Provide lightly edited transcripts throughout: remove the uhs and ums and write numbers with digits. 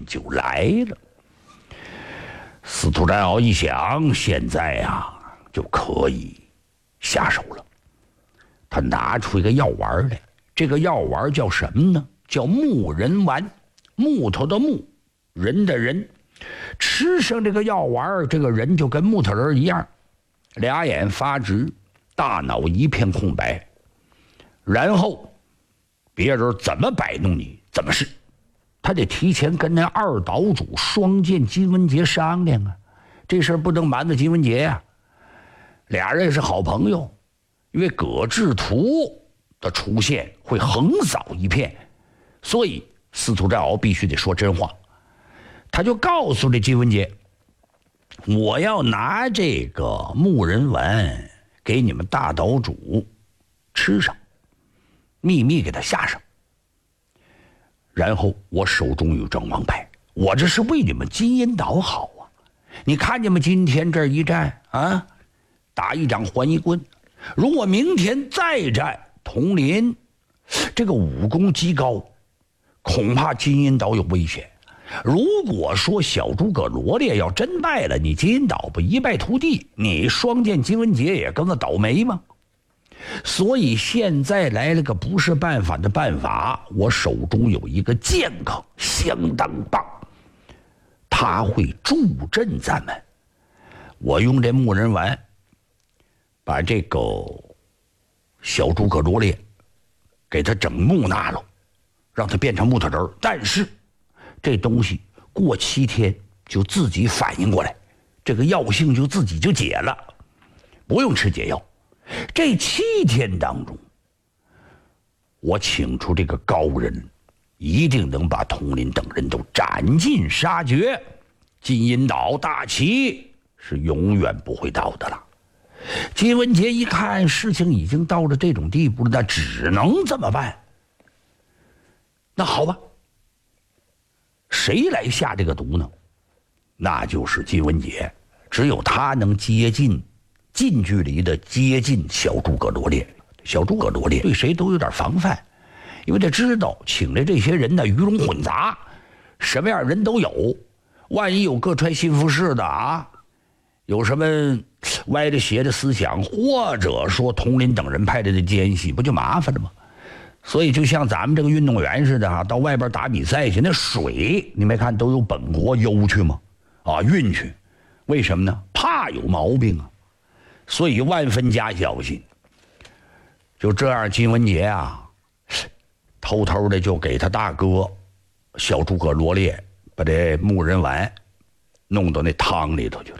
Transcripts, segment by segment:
就来了。司徒战鳌一想，现在就可以下手了。他拿出一个药丸来，这个药丸叫什么呢？叫木人丸，木头的木，人的人。吃上这个药丸，这个人就跟木头人一样，俩眼发直，大脑一片空白。然后别人怎么摆弄你怎么是，他得提前跟那二岛主双剑金文杰商量啊，这事儿不能瞒着金文杰呀。俩人是好朋友，因为葛志图的出现会横扫一片，所以司徒战鳌必须得说真话。他就告诉这金文杰，我要拿这个木人丸给你们大岛主吃上，秘密给他下上，然后我手中有张王牌，我这是为你们金银岛好啊！你看见吗？今天这一战啊，打一掌还一棍。如果明天再战统领，这个武功极高，恐怕金银岛有危险。如果说小诸葛罗烈要真败了，你金银岛不一败涂地，你双剑金文杰也跟着倒霉吗？所以现在来了个不是办法的办法，我手中有一个剑客相当棒，他会助阵咱们。我用这木人丸把这个小诸葛罗烈给他整木讷了，让他变成木头人，但是这东西过7天就自己反应过来，这个药性就自己就解了，不用吃解药。这7天当中，我请出这个高人，一定能把统领等人都斩尽杀绝，金银岛大旗是永远不会倒的了。金文杰一看事情已经到了这种地步了，那只能这么办。那好吧，谁来下这个毒呢？那就是金文杰，只有他能近距离的接近小诸葛罗烈。小诸葛罗烈对谁都有点防范，因为他知道请来这些人呢鱼龙混杂，什么样人都有，万一有各穿新服饰的有什么歪着斜的思想，或者说统领等人派来的奸细，不就麻烦了吗？所以就像咱们这个运动员似的到外边打比赛去，那水你没看都有本国邮去吗？运去，为什么呢？怕有毛病啊，所以万分加小心。就这样，金文杰偷偷的就给他大哥小诸葛罗烈把这木人丸弄到那汤里头去了。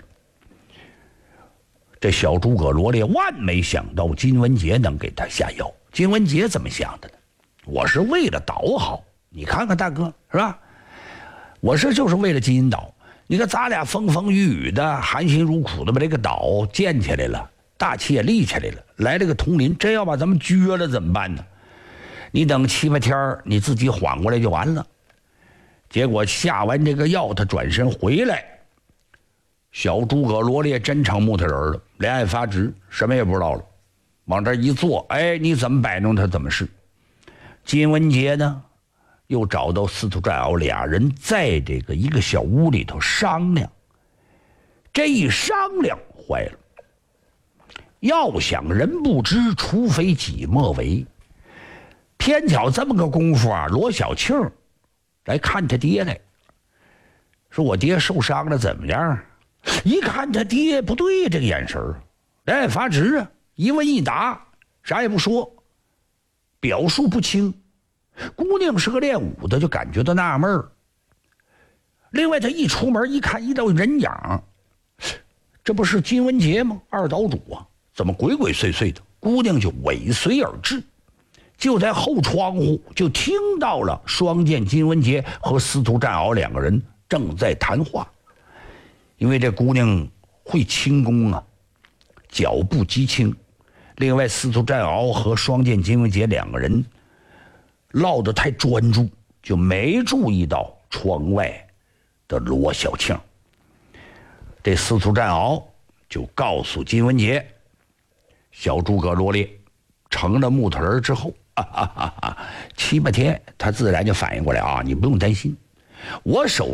这小诸葛罗烈万没想到金文杰能给他下药。金文杰怎么想的呢？我是为了岛好，你看看大哥是吧？我是就是为了金银岛。你看咱俩风风雨雨的，含辛茹苦的把这个岛建起来了，大旗也立起来了，来了个统领，真要把咱们撅了怎么办呢？你等7、8天你自己缓过来就完了。结果下完这个药，他转身回来，小诸葛罗烈真成木头人了，两眼发直，什么也不知道了，往这一坐，你怎么摆弄他怎么是。金文杰呢又找到司徒战鳌，俩人在这个一个小屋里头商量。这一商量坏了，要想人不知，除非己莫为。偏巧这么个功夫罗小庆来看他爹来，说我爹受伤了怎么样？一看他爹不对，这个眼神两眼发直一问一答啥也不说，表述不清。姑娘是个练武的，就感觉到纳闷儿。另外他一出门一看一道人影，这不是金文杰吗？二岛主怎么鬼鬼祟祟的？姑娘就尾随而至，就在后窗户就听到了双剑金文杰和司徒战鳌两个人正在谈话。因为这姑娘会轻功脚步极轻。另外司徒战鳌和双剑金文杰两个人唠得太专注，就没注意到窗外的罗小庆。这司徒战鳌就告诉金文杰，小诸葛罗烈成了木头人之后7、8天他自然就反应过来你不用担心，我手